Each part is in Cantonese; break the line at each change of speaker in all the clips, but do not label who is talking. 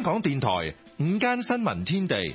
港電台午間新聞天地，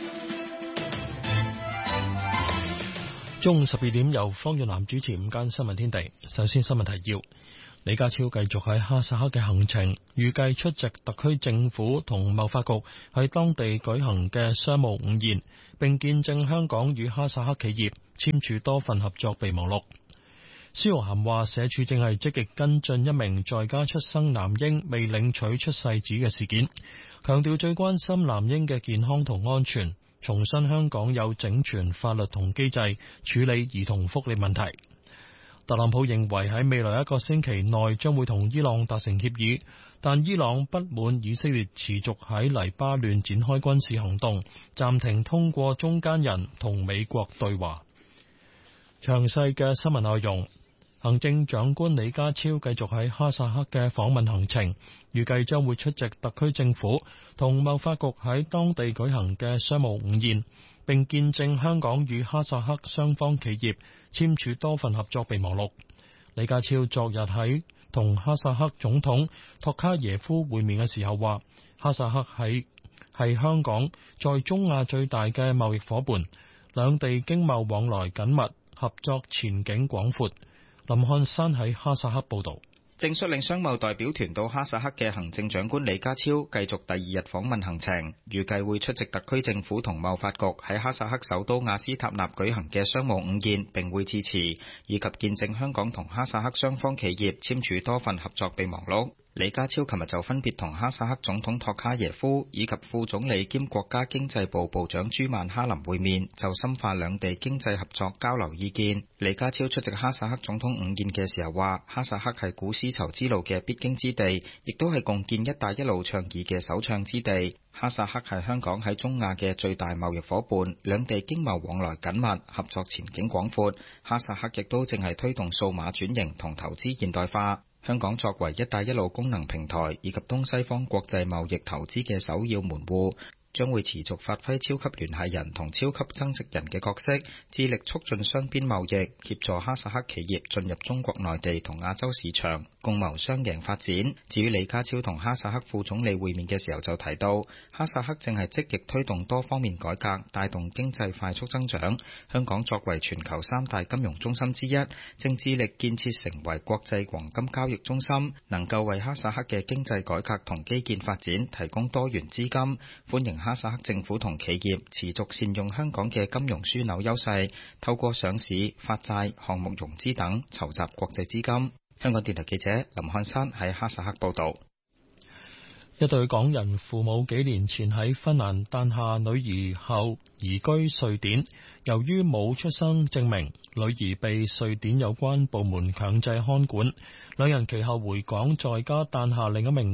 中午12點由方遠南主持午間新聞天地。首先新聞提要：李家超繼續喺哈薩克嘅行程，預計出席特區政府同貿發局喺當地舉行嘅商務午宴，並見證香港與哈薩克企業簽署多份合作備忘錄。蕭玉涵話，社署正係積極跟進一名在家出生男嬰未領取出世紙嘅事件，強調最關心男嬰嘅健康同安全，重申香港有整全法律同機制處理兒童福利問題。特朗普認為喺未來1個星期內將會同伊朗達成協議，但伊朗不滿以色列持續喺黎巴嫩展開軍事行動，暫停通過中間人同美國對話。詳細嘅新聞內容。行政長官李家超繼續喺哈薩克嘅訪問行程，預計將會出席特區政府同貿發局喺當地舉行嘅商務午宴，並見證香港與哈薩克雙方企業簽署多份合作備忘錄。李家超昨日喺同哈薩克總統托卡耶夫會面嘅時候話，哈薩克係香港在中亞最大嘅貿易夥伴，兩地經貿往來緊密，合作前景廣闊。林漢山喺哈薩克報道。
正率領商貿代表團到哈薩克嘅行政長官李家超繼續第2日訪問行程，預計會出席特區政府同貿發局喺哈薩克首都亞斯塔納舉行嘅商務午宴，並會致辭，以及見證香港同哈薩克雙方企業簽署多份合作備忘錄。李家超琴日就分別同哈薩克總統托卡耶夫以及副總理兼國家經濟部部長朱曼哈林會面，就深化兩地經濟合作交流意見。李家超出席哈薩克總統午宴嘅時候話，哈薩克係古絲綢之路嘅必經之地，亦都係共建一帶一路倡議嘅首倡之地。哈薩克係香港喺中亞嘅最大貿易夥伴，兩地經貿往來緊密，合作前景廣闊。哈薩克亦都正係推動數碼轉型同投資現代化。香港作為一帶一路功能平台以及東西方國際貿易投資嘅首要門戶，將會持續發揮超級聯繫人同超級增值人嘅角色，致力促進雙邊貿易，協助哈薩克企業進入中國內地同亞洲市場，共謀雙贏發展。至於李家超同哈薩克副總理會面嘅時候就提到，哈薩克正係積極推動多方面改革，帶動經濟快速增長。香港作為全球3大金融中心之一，正致力建設成為國際黃金交易中心，能夠為哈薩克嘅經濟改革同基建發展提供多元資金，歡迎哈薩克政府同企業持續善用香港嘅金融樞紐優勢，透過上市、發債、項目融資等籌集國際資金。香港電台記者林漢山喺哈薩克報道。
一對港人父母幾年前喺芬蘭誕下女兒後移居瑞典，由於冇出生證明，女兒被瑞典有關部門強制看管。兩人其後回港，在家誕下另一名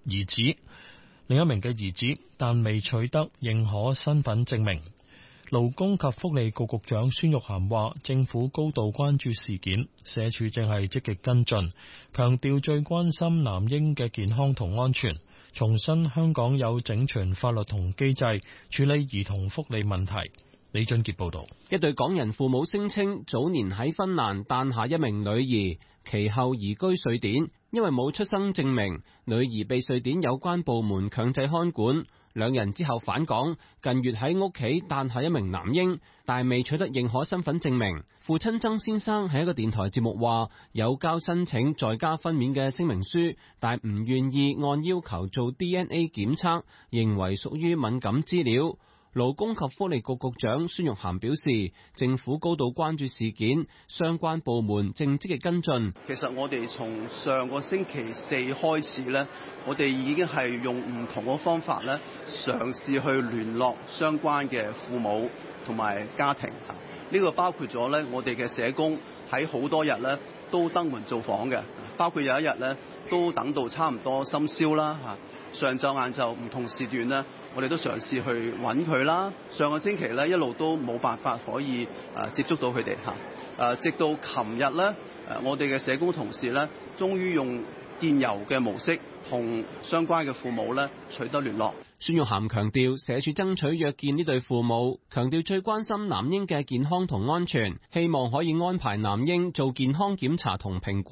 嘅兒子，但未取得認可身份證明。勞工及福利局局長孫玉菡話，政府高度關注事件，社署正係積極跟進，強調最關心男嬰嘅健康同安全，重申香港有整全法律同機制處理兒童福利問題。李俊傑報道。
一對港人父母聲稱早年喺芬蘭誕下一名女兒，其後移居瑞典，因為冇出生證明，女兒被瑞典有關部門強制看管。兩人之後返港，近月喺屋企誕下一名男嬰，但未取得認可身份證明。父親曾先生喺一個電台節目話，有交申請在家分娩嘅聲明書，但唔願意按要求做 DNA 檢測，認為屬於敏感資料。勞工及福利局局長孫玉菡表示，政府高度關注事件，相關部門正積極跟進。
其實我哋從上個星期4開始呢，我哋已經係用唔同嘅方法呢，嘗試去聯絡相關嘅父母同埋家庭。呢個包括咗呢，我哋嘅社工喺好多日呢都登門造訪嘅，包括有一日呢都等到差唔多深宵啦上晝晏晝唔同時段呢，我哋都嘗試去揾佢啦。上個星期呢，一路都冇辦法可以接觸到佢哋直到琴日呢，我哋嘅社工同事呢，終於用電郵嘅模式同相關嘅父母呢取得聯絡。
孫玉菡強調，社署爭取約見呢對父母，強調最關心男嬰嘅健康同安全，希望可以安排男嬰做健康檢查同評估。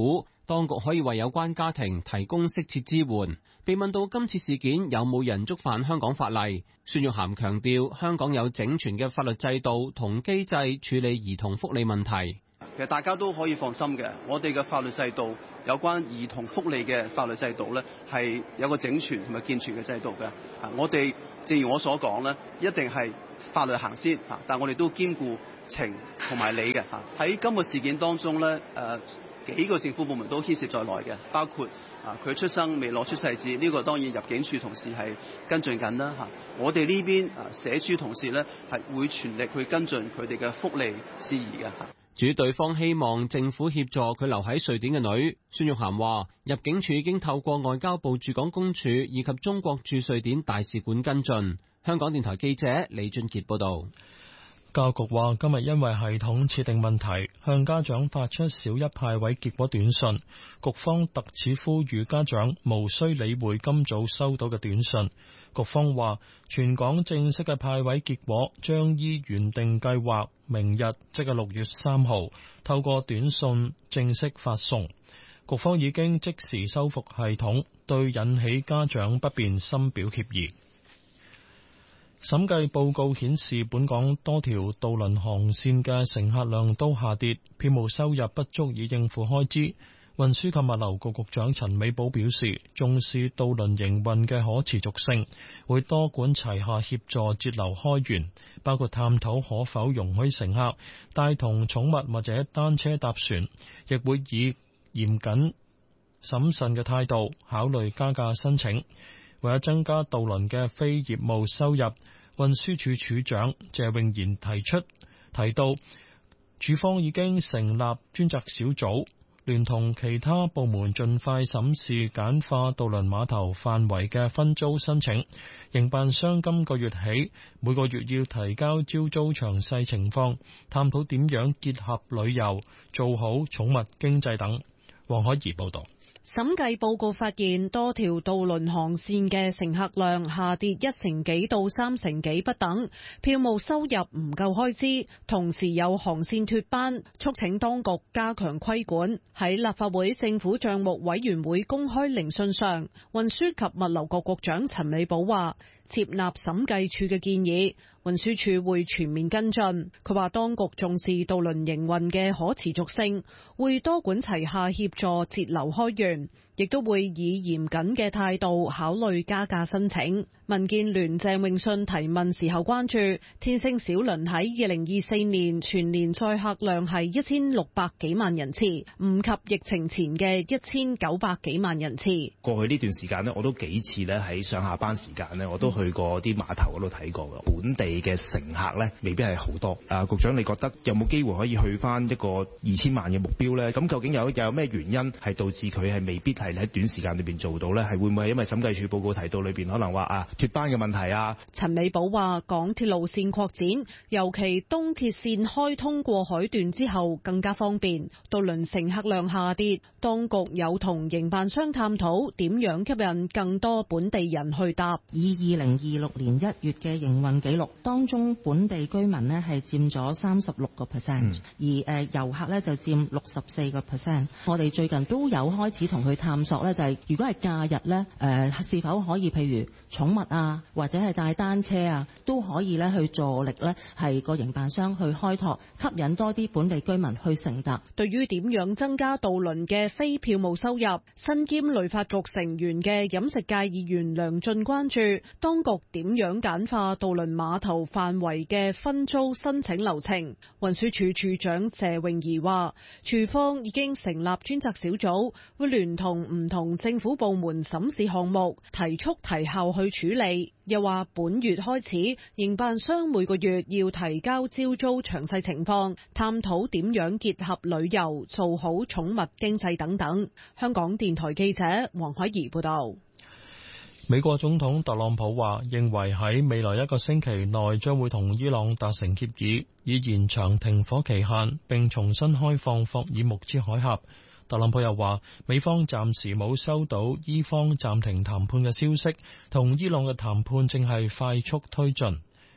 當局可以為有關家庭提供適切支援。被問到今次事件有冇人觸犯香港法例，孫玉菡強調香港有整全嘅法律制度同機制處理兒童福利問題。
其實大家都可以放心嘅，我哋嘅法律制度有關兒童福利嘅法律制度呢，係有個整全同埋健全嘅制度嘅。我哋正如我所講呢，一定係法律行先，但我哋都兼顧情同埋理嘅。喺今個事件當中呢，幾個政府部門都牽涉在內嘅，包括佢出生未攞出世紙，呢個當然入境處同事係跟進緊啦。我哋呢邊社署同事呢，係會全力去跟進佢哋嘅福利事宜嘅。
至於對方希望政府協助佢留喺瑞典嘅女，孫玉菡話入境處已經透過外交部駐港公署以及中國駐瑞典大使館跟進。香港電台記者李俊傑報道。
教育局話今日因為系統設定問題，向家長發出小一派位結果短信。局方特此呼籲家長無需理會今早收到嘅短信。局方話全港正式嘅派位結果將依原定計劃，明日即係6月3號透過短信正式發送。局方已經即時修復系統，對引起家長不便深表歉意。審計報告顯示，本港多條渡輪航線嘅乘客量都下跌，票務收入不足以應付開支。運輸及物流局局長陳美寶表示，重視渡輪營運嘅可持續性，會多管齊下協助節流開源，包括探討可否容許乘客帶同寵物或者單車搭船，亦會以嚴謹審慎嘅態度考慮加價申請。為咗增加渡輪嘅非業務收入，運輸署署長謝永賢提到，署方已經成立專責小組，聯同其他部門盡快審視簡化渡輪碼頭範圍嘅分租申請。營辦商今個月起每個月要提交招租詳細情況，探討點樣結合旅遊，做好寵物經濟等。黃海怡報道。
審計報告發現，多條渡輪航線嘅乘客量下跌1成幾到3成幾不等，票務收入唔夠開支，同時有航線脫班，促請當局加強規管。喺立法會政府帳目委員會公開聆訊上，運輸及物流局局長陳美寶話，接納審計署嘅建議，運輸署會全面跟進。佢話當局重視渡輪營運嘅可持續性，會多管齊下協助節流開源，亦都會以嚴謹嘅態度考慮加價申請。民建聯鄭泳舜提問時候關注，天星小輪喺2024年全年載客量係1600幾萬人次，唔及疫情前嘅1900幾萬人次。
過去呢段時間呢，我都幾次咧喺上下班時間呢，我都去過啲碼頭嗰度睇過嘅。本地嘅乘客咧，未必係好多。局長，你覺得有冇機會可以去翻一個2000萬嘅目標咧？咁究竟有咩原因係導致佢係未必係喺短時間裏邊做到咧？係會唔會係因為審計署報告提到裏邊可能話脫班嘅問題啊？
陳美寶話：港鐵路線擴展，尤其東鐵線開通過海段之後更加方便，渡輪乘客量下跌，當局有同營辦商探討點樣吸引更多本地人去搭。
以2026年1月嘅營運記錄當中，本地居民呢係佔咗36%，而遊客呢就佔64%。我哋最近都有開始同佢探索呢，就係如果係假日呢，是否可以譬如寵物啊，或者係帶單車啊，都可以呢去助力呢係個營辦商去開拓，吸引多啲本地居民去乘搭。
對於點樣增加渡輪嘅非票務收入，身兼旅發局成員嘅飲食界議員梁進關注當局點樣簡化渡輪碼頭範圍嘅分租申請流程。運輸署署長謝泳儀話，署方已經成立專責小組，會聯同唔同政府部門審視項目，提速提效去處理。又話本月開始，營辦商每個月要提交招租詳細情況，探討點樣結合旅遊，做好寵物經濟等等。香港電台記者黃海怡報道。
美國總統特朗普話，認為喺未來1個星期內將會同伊朗達成協議，以延長停火期限，並重新開放霍爾木茲海峽。特朗普又話，美方暫時冇收到伊方暫停談判嘅消息，同伊朗嘅談判正係快速推進。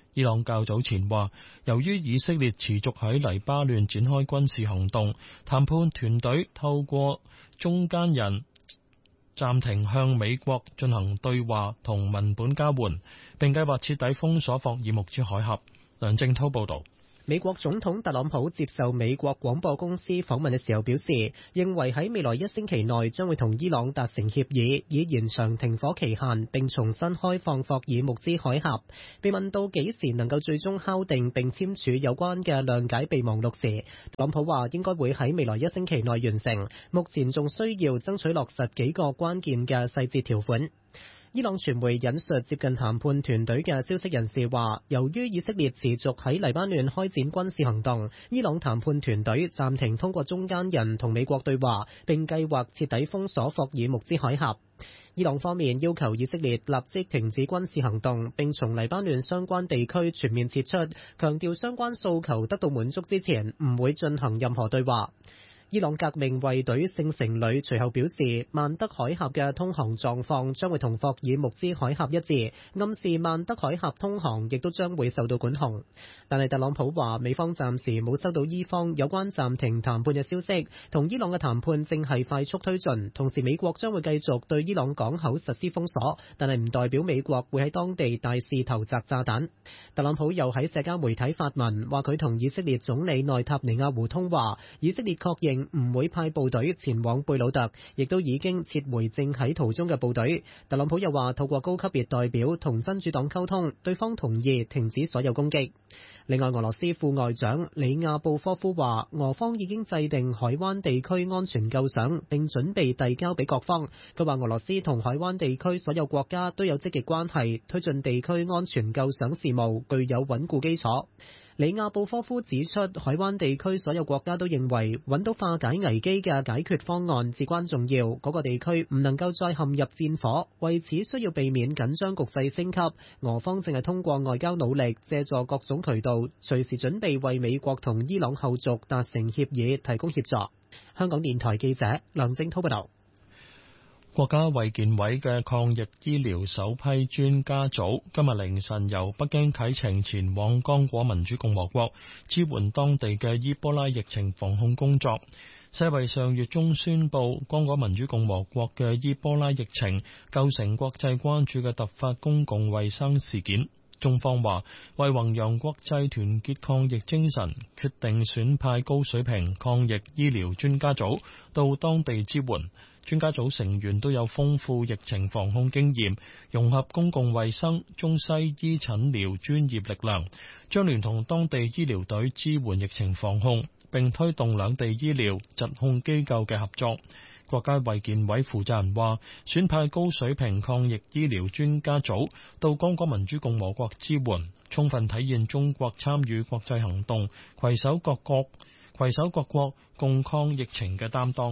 伊朗較早前話，由於以色列持續喺黎巴嫩展開軍事行動，談判團隊透過中間人暫停向美國進行對話同文本交換，並計劃徹底封鎖霍爾木茲海峽。梁正滔報導。
美國總統特朗普接受美國廣播公司訪問嘅時候表示，認為喺未來1星期內將會同伊朗達成協議，以延長停火期限並重新開放霍爾木茲海峽。被問到幾時能夠最終敲定並簽署有關嘅諒解備忘錄時，特朗普話應該會喺未來1星期內完成，目前仲需要爭取落實幾個關鍵嘅細節條款。伊朗傳媒引述接近談判團隊嘅消息人士話，由於以色列持續喺黎巴嫩開展軍事行動，伊朗談判團隊暫停通過中間人同美國對話，並計劃徹底封鎖霍爾木茲海峽。伊朗方面要求以色列立即停止軍事行動，並從黎巴嫩相關地區全面撤出，強調相關訴求得到滿足之前唔會進行任何對話。伊朗革命衛隊聖城旅隨後表示，曼德海峽嘅通航狀況將會同霍爾木茲海峽一致，暗示曼德海峽通航亦都將會受到管控。但係特朗普話，美方暫時冇收到伊方有關暫停談判嘅消息，同伊朗嘅談判正係快速推進，同時美國將會繼續對伊朗港口實施封鎖，但係唔代表美國會喺當地大肆投擲炸彈。特朗普又喺社交媒體發文，話佢同以色列總理內塔尼亞胡通話，以色列確認唔會派部隊前往貝魯特，亦都已經撤回正喺途中嘅部隊。特朗普又話，透過高級別代表同真主黨溝通，對方同意停止所有攻擊。另外，俄羅斯副外長里亞布科夫話，俄方已經制定海灣地區安全構想，並準備遞交俾各方。佢話，俄羅斯同海灣地區所有國家都有積極關係，推進地區安全構想事務具有穩固基礎。里亞布科夫指出，海灣地區所有國家都認為揾到化解危機嘅解決方案至關重要，嗰個地區唔能夠再陷入戰火，為此需要避免緊張局勢升級。俄方正係通過外交努力，借助各種渠道，隨時準備為美國同伊朗後續達成協議提供協助。香港電台記者梁正滔報道。
國家衛健委嘅抗疫醫療首批專家組今日凌晨由北京啟程前往剛果民主共和國，支援當地嘅伊波拉疫情防控工作。世衛上月中宣布，剛果民主共和國嘅伊波拉疫情構成國際關注嘅突發公共衛生事件。中方話，為弘揚國際團結抗疫精神，決定選派高水平抗疫醫療專家組到當地支援。專家組成員都有豐富疫情防控經驗，融合公共衛生、中西醫診療專業力量，將聯同當地醫療隊支援疫情防控，並推動兩地醫療疾控機構嘅合作。國家衛健委負責人話，選派高水平抗疫醫療專家組到剛果民主共和國支援，充分體現中國參與國際行動、攜手各國共抗疫情嘅擔當。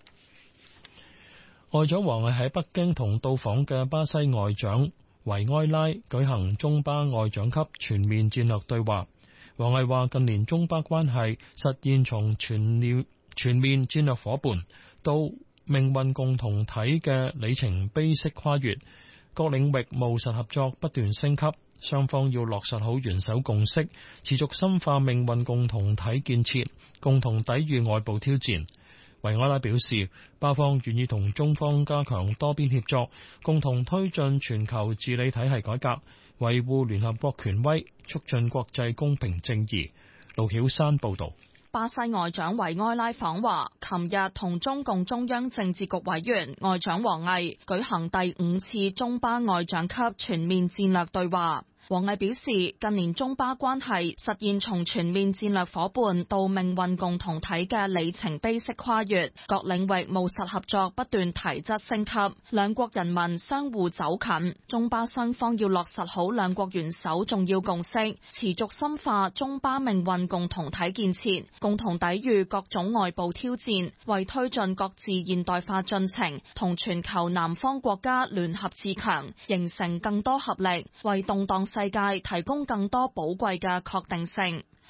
外長王毅喺北京同到訪嘅巴西外長維埃拉舉行中巴外長級全面戰略對話。王毅話，近年中巴關係實現從全面戰略夥伴到命運共同體嘅里程碑式跨越，各領域務實合作不斷升級，雙方要落實好元首共識，持續深化命運共同體建設，共同抵禦外部挑戰。維埃拉表示，巴方願意同中方加強多邊協作，共同推進全球治理體系改革，維護聯合國權威，促進國際公平正義。盧曉山報導。
巴西外長維埃拉訪華，琴日同中共中央政治局委員外長王毅舉行第5次中巴外長級全面戰略對話。王毅表示，近年中巴關係實現從全面戰略夥伴到命運共同體嘅里程碑式跨越，各領域務實合作不斷提質升級，兩國人民相互走近。中巴雙方要落實好兩國元首重要共識，持續深化中巴命運共同體建設，共同抵禦各種外部挑戰，為推進各自現代化進程同全球南方國家聯合自強，形成更多合力，為動盪世界提供更多寶貴嘅確定性。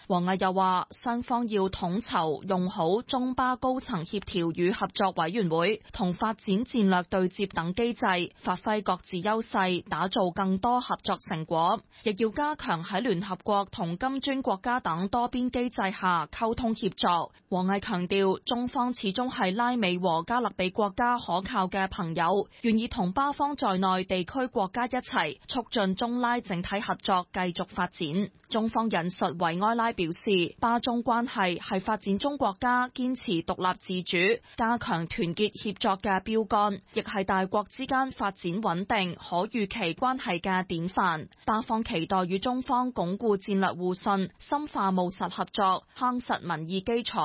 王毅又話，雙方要統籌用好中巴高層協調與合作委員會同發展戰略對接等機制，發揮各自優勢，打造更多合作成果。亦要加強喺聯合國同金磚國家等多邊機制下溝通協作。王毅強調，中方始終係拉美和加勒比國家可靠嘅朋友，願意同巴方在內地區國家一齊促進中拉整體合作繼續發展。中方引述維埃拉表示，巴中關係係發展中國家堅持獨立自主、加強團結協作嘅標杆，亦係大國之間發展穩定、可預期關係嘅典範。巴方期待與中方鞏固戰略互信，深化務實合作，夯實民意基礎。